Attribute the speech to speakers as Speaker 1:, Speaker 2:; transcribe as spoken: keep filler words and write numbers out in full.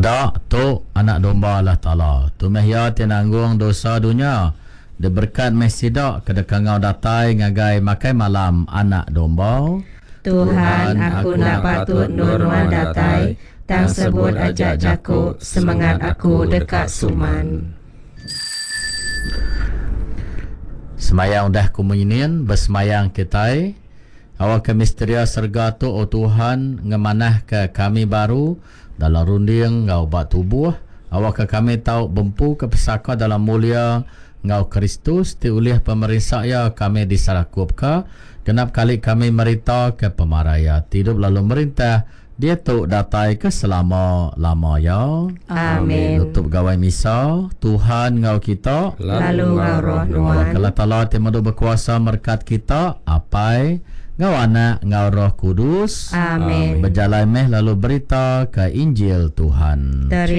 Speaker 1: Tada tu anak domba Allah Ta'ala. Tu mehya tinanggung dosa dunia. Diberkat meh sidak kedekangau datai ngagai makai malam anak domba.
Speaker 2: Tuhan, aku nak patut nurwan datai, tang sebut ajak jaku, semangat aku dekat suman.
Speaker 1: Semayang dah kuminin, bersemayang kita. Awak ke misteria serga tu, oh Tuhan, ngemanah ke kami baru, dalam runding ngau bat tubuh. Awak ke kami tahu bempu ke pesaka dalam mulia ngau Kristus, diulih pemerintah ya kami disarakup ke. Genap kali kami merita ke pemaraya. Tidup lalu merintah, dia tu datai ke selama-lama ya.
Speaker 2: Amin.
Speaker 1: Tutup gawai misa, Tuhan ngau kita,
Speaker 2: Lalu ngau roh nuan.
Speaker 1: kalau Allah temadu berkuasa merkat kita, apai ngau anak ngau roh kudus.
Speaker 2: Amin.
Speaker 1: Berjalan meh lalu berita ke Injil Tuhan.
Speaker 2: Terima